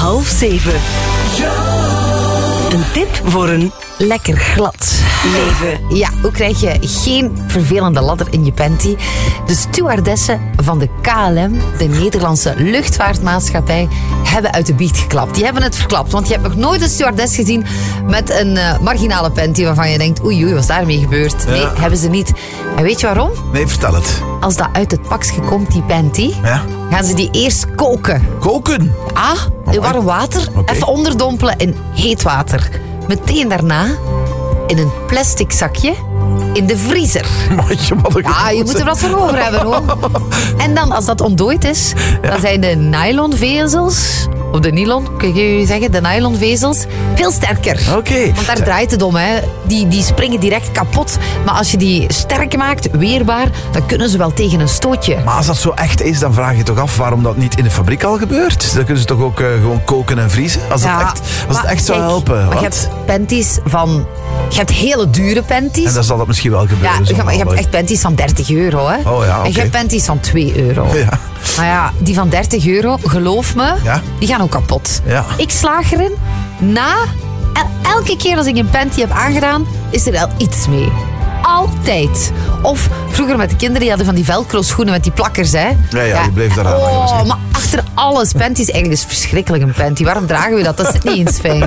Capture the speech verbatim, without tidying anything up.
half zeven. Een tip voor een Lekker glad leven. Ja, hoe krijg je geen vervelende ladder in je panty? De stewardessen van de K L M, de Nederlandse luchtvaartmaatschappij, hebben uit de biecht geklapt. Die hebben het verklapt, want je hebt nog nooit een stewardess gezien met een uh, marginale panty waarvan je denkt, oei oei, wat is daarmee gebeurd? Nee, Ja. hebben ze niet. En weet je waarom? Nee, vertel het. Als dat uit het pakje komt, die panty, Ja? gaan ze die eerst koken. Koken. Ah, in warm water, Oké. even onderdompelen in heet water. Meteen daarna in een plastic zakje in de vriezer. Mannetje, wat een Ja, je moet er wat voor over hebben, hoor. En dan, als dat ontdooid is, dan zijn de nylonvezels, of de nylon, kun je zeggen, de nylonvezels, veel sterker. Oké. Want daar draait het om, hè. Die, die springen direct kapot. Maar als je die sterk maakt, weerbaar, dan kunnen ze wel tegen een stootje. Maar als dat zo echt is, dan vraag je toch af waarom dat niet in de fabriek al gebeurt? Dan kunnen ze toch ook uh, gewoon koken en vriezen? Als, Ja, het, echt, als het maar echt zou kijk, helpen. Maar Wat? je hebt panties van... Je hebt hele dure panties. En dan zal dat misschien wel gebeuren. Ja, je, zo maar je hebt wel. echt panties van dertig euro, hè. Oh ja, En je oké. hebt panties van twee euro. Ja. Maar ja, die van dertig euro, geloof me, Ja. die gaan ook kapot. Ja. Ik slaag erin, na... el- elke keer als ik een panty heb aangedaan, is er wel iets mee. Altijd. Of vroeger met de kinderen, die hadden van die velcro schoenen met die plakkers, hè. Ja, ja, die bleef daar aan hangen Oh, waarschijnlijk. maar achter alles, panties, eigenlijk is het verschrikkelijk een panty. Waarom dragen we dat? Dat is niet eens fijn.